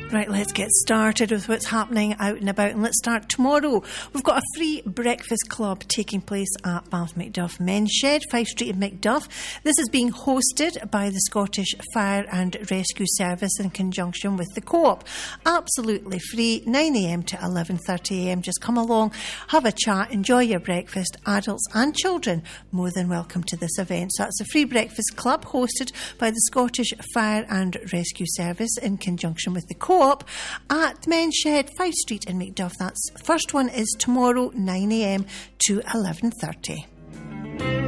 Right, let's get started with what's happening out and about, and let's start tomorrow. We've got a free breakfast club taking place at Bath Macduff Men's Shed, 5 Street in Macduff. This is being hosted by the Scottish Fire and Rescue Service in conjunction with the Co-op. Absolutely free, 9am to 11:30am. Just come along, have a chat, enjoy your breakfast. Adults and children more than welcome to this event. So that's a free breakfast club hosted by the Scottish Fire and Rescue Service in conjunction with the Co-op at Men's Shed, 5 Street in Macduff. That's first one is tomorrow, 9am to 11:30.